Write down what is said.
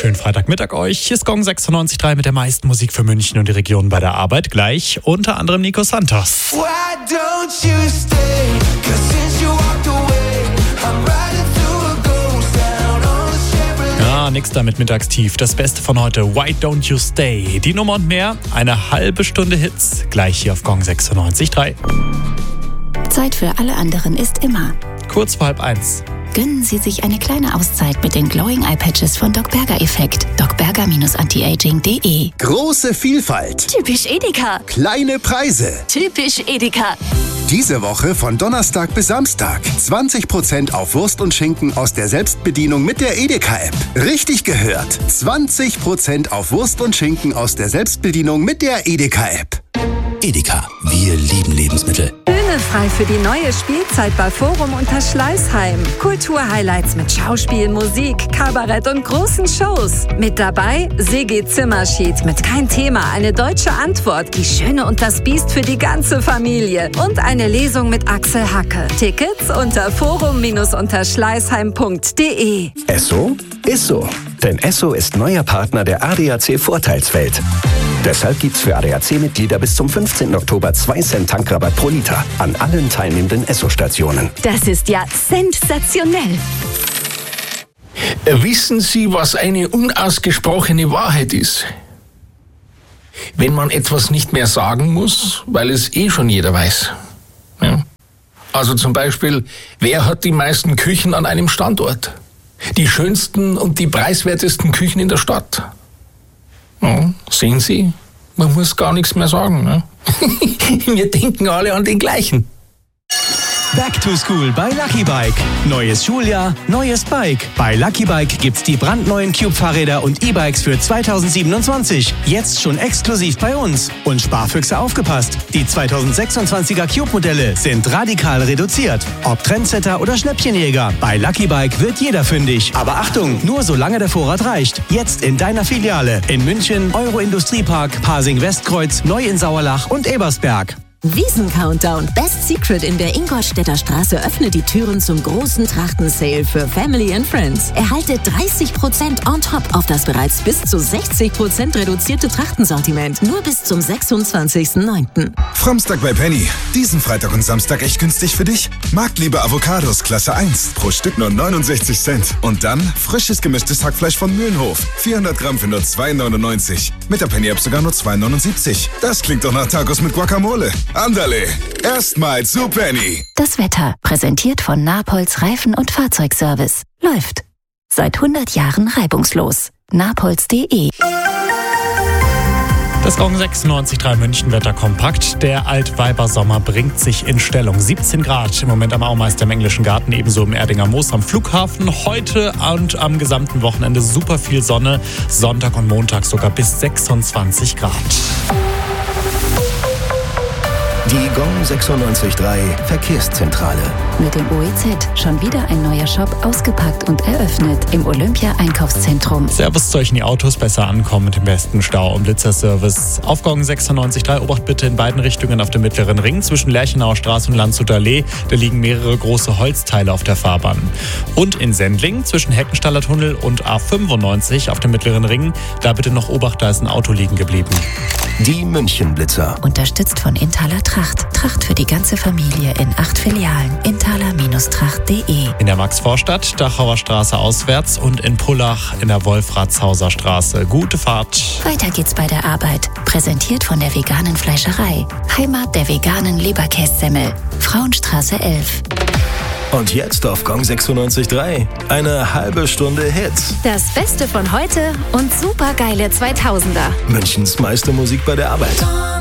Schönen Freitagmittag euch. Hier ist Gong 96.3 mit der meisten Musik für München und die Region bei der Arbeit. Gleich unter anderem Nico Santos. Ja, nix da mit Mittagstief. Das Beste von heute, Why Don't You Stay? Die Nummer und mehr, eine halbe Stunde Hits. Gleich hier auf Gong 96.3. Zeit für alle anderen ist immer. Kurz vor 12:30. Gönnen Sie sich eine kleine Auszeit mit den Glowing Eye Patches von Doc Berger Effekt. docberger-antiaging.de. Große Vielfalt. Typisch Edeka. Kleine Preise. Typisch Edeka. Diese Woche von Donnerstag bis Samstag 20% auf Wurst und Schinken aus der Selbstbedienung mit der Edeka-App. Richtig gehört. 20% auf Wurst und Schinken aus der Selbstbedienung mit der Edeka-App. Edeka, wir lieben Lebensmittel. Bühne frei für die neue Spielzeit bei Forum unter Schleißheim. Kulturhighlights mit Schauspiel, Musik, Kabarett und großen Shows. Mit dabei Sigi Zimmerschied mit Kein Thema, eine deutsche Antwort, Die Schöne und das Biest für die ganze Familie und eine Lesung mit Axel Hacke. Tickets unter forum-schleißheim.de. Esso ist so. Denn Esso ist neuer Partner der ADAC Vorteilswelt. Deshalb gibt's für ADAC-Mitglieder bis zum 15. Oktober 2 Cent Tankrabatt pro Liter an allen teilnehmenden Esso-Stationen. Das ist ja sensationell. Wissen Sie, was eine unausgesprochene Wahrheit ist? Wenn man etwas nicht mehr sagen muss, weil es schon jeder weiß. Ja. Also zum Beispiel, wer hat die meisten Küchen an einem Standort? Die schönsten und die preiswertesten Küchen in der Stadt. Ja, sehen Sie, man muss gar nichts mehr sagen. Ne? Wir denken alle an den gleichen. Back to School bei Lucky Bike. Neues Schuljahr, neues Bike. Bei Lucky Bike gibt's die brandneuen Cube-Fahrräder und E-Bikes für 2027. Jetzt schon exklusiv bei uns. Und Sparfüchse aufgepasst. Die 2026er Cube-Modelle sind radikal reduziert. Ob Trendsetter oder Schnäppchenjäger. Bei Lucky Bike wird jeder fündig. Aber Achtung, nur solange der Vorrat reicht. Jetzt in deiner Filiale. In München, Euro-Industriepark, Pasing-Westkreuz, Neu in Sauerlach und Ebersberg. Wiesen-Countdown Best Secret in der Ingolstädter Straße öffnet die Türen zum großen Trachten-Sale für Family and Friends. Erhalte 30% on top auf das bereits bis zu 60% reduzierte Trachtensortiment. Nur bis zum 26.09. Fromstag bei Penny. Diesen Freitag und Samstag echt günstig für dich? Marktliebe Avocados Klasse 1. Pro Stück nur 69 Cent. Und dann frisches gemischtes Hackfleisch von Mühlenhof. 400 Gramm für nur 2,99. Mit der Penny-App sogar nur 2,79. Das klingt doch nach Tacos mit Guacamole. Andale, erstmal zu Penny. Das Wetter, präsentiert von Napolz Reifen- und Fahrzeugservice. Läuft. Seit 100 Jahren reibungslos. napolz.de. Das Gong 96.3 München Wetter kompakt. Der Altweibersommer bringt sich in Stellung. 17 Grad im Moment am Aumeister im Englischen Garten, ebenso im Erdinger Moos am Flughafen. Heute und am gesamten Wochenende super viel Sonne. Sonntag und Montag sogar bis 26 Grad. Die Gong 96.3 Verkehrszentrale. Mit dem OEZ schon wieder ein neuer Shop ausgepackt und eröffnet im Olympia-Einkaufszentrum. Servus zu euch in die Autos, besser ankommen mit dem besten Stau- und Blitzerservice. Auf Gong 96.3 Obacht bitte in beiden Richtungen auf dem Mittleren Ring zwischen Lerchenauer Straße und Landshuter Allee. Da liegen mehrere große Holzteile auf der Fahrbahn. Und in Sendling zwischen Heckenstaller Tunnel und A95 auf dem Mittleren Ring. Da bitte noch Obacht, da ist ein Auto liegen geblieben. Die München-Blitzer. Unterstützt von Intaler Tracht. Tracht für die ganze Familie in 8 Filialen. Intaler-Tracht.de. In der Maxvorstadt, Dachauer Straße auswärts und in Pullach in der Wolfratshauser Straße. Gute Fahrt. Weiter geht's bei der Arbeit. Präsentiert von der veganen Fleischerei. Heimat der veganen Leberkässemmel. Frauenstraße 11. Und jetzt auf Gong 96.3 eine halbe Stunde Hits. Das Beste von heute und supergeile 2000er. Münchens meiste Musik bei der Arbeit.